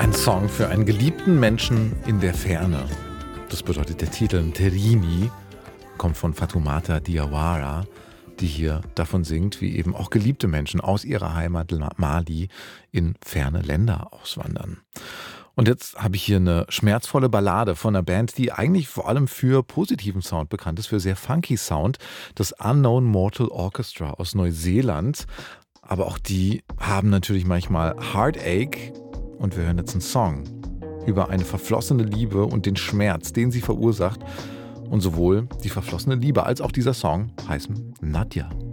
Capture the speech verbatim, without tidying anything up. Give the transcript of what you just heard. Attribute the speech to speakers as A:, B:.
A: Ein Song für einen geliebten Menschen in der Ferne. Das bedeutet der Titel Terini, kommt von Fatoumata Diawara, die hier davon singt, wie eben auch geliebte Menschen aus ihrer Heimat Mali in ferne Länder auswandern. Und jetzt habe ich hier eine schmerzvolle Ballade von einer Band, die eigentlich vor allem für positiven Sound bekannt ist, für sehr funky Sound, das Unknown Mortal Orchestra aus Neuseeland. Aber auch die haben natürlich manchmal Heartache und wir hören jetzt einen Song über eine verflossene Liebe und den Schmerz, den sie verursacht. Und sowohl die verflossene Liebe als auch dieser Song heißen Nadja.